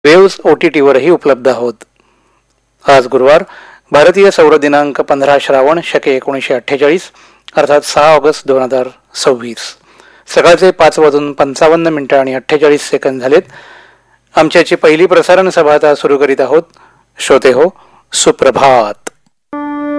Waves OTTवरही उपलब्ध आहोत. आज गुरुवार, भारतीय सौर दिनांक 15 श्रावण शके 1948 अर्थात 6 ऑगस्ट 2026. सकाळचे 5:55 आणि 48 सेकंद झालेत. आमच्याची पहिली प्रसारण सभा आता सुरू करीत आहोत. श्रोते हो, सुप्रभात.